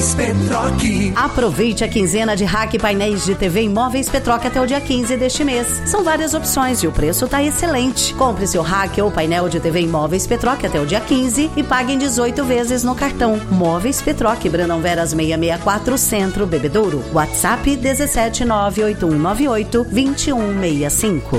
Móveis Petroc. Aproveite a quinzena de rack painéis de TV em Móveis Petroc até o dia 15 deste mês. São várias opções e o preço tá excelente. Compre seu rack ou painel de TV em Móveis Petroc até o dia 15 e pague em 18 vezes no cartão. Móveis Petroc, Brandão Veras 664, Centro, Bebedouro. WhatsApp 17981982165.